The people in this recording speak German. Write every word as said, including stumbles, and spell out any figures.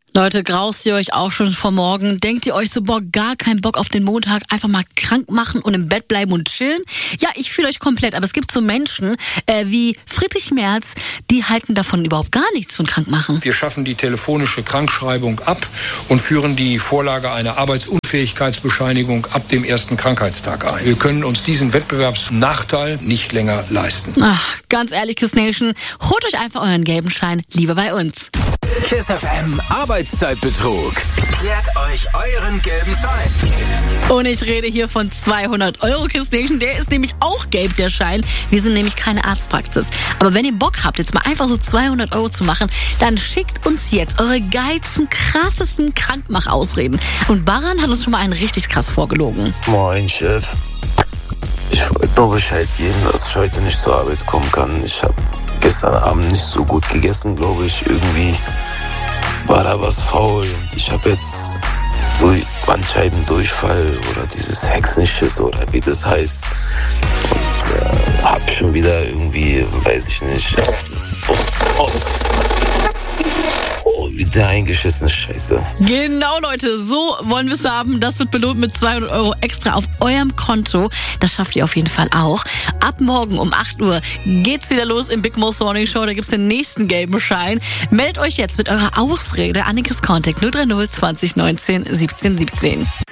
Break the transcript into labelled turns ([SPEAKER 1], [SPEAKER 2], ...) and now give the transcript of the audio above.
[SPEAKER 1] Leute, graust ihr euch auch schon vor morgen? Denkt ihr euch so, boah, gar keinen Bock auf den Montag, einfach mal krank machen und im Bett bleiben und chillen? Ja, ich fühle euch komplett, aber es gibt so Menschen äh, wie Friedrich Merz, die halten davon überhaupt gar nichts von krank machen.
[SPEAKER 2] Wir schaffen die telefonische Krankschreibung ab und führen die Vorlage einer Arbeitsunfähigkeitsbescheinigung ab dem ersten Krankheitstag ein. Wir können uns diesen Wettbewerbsnachteil nicht länger leisten.
[SPEAKER 1] Ach, ganz ehrlich, Kiss Nation, holt euch einfach euren gelben Schein lieber bei uns.
[SPEAKER 3] Kiss F M Arbeitszeitbetrug. Klärt euch euren gelben Schein.
[SPEAKER 1] Und ich rede hier von zweihundert Euro, Kiss Nation. Der ist nämlich auch gelb, der Schein. Wir sind nämlich keine Arztpraxis. Aber wenn ihr Bock habt, jetzt mal einfach so zweihundert Euro zu machen, dann schickt uns jetzt eure geilsten, krassesten Krankmachausreden. Und Baran hat uns schon mal einen richtig krass vorgelogen.
[SPEAKER 4] Moin, Chef. Ich wollte nur Bescheid geben, dass ich heute nicht zur Arbeit kommen kann. Ich habe gestern Abend nicht so gut gegessen, glaube ich. Irgendwie war da was faul. Und ich habe jetzt Bandscheibendurchfall oder dieses Hexenschiss oder wie das heißt. Und äh, hab schon wieder irgendwie, weiß ich nicht, oh, oh. Oh, wieder eingeschissen, Scheiße.
[SPEAKER 1] Genau, Leute, so wollen wir es haben. Das wird belohnt mit zweihundert Euro extra auf eurem Konto. Das schafft ihr auf jeden Fall auch. Ab morgen um acht Uhr geht's wieder los im Big Most Morning Show. Da gibt's den nächsten gelben Schein. Meldet euch jetzt mit eurer Ausrede an den Kiss Contact null drei null zwanzig neunzehn siebzehn siebzehn.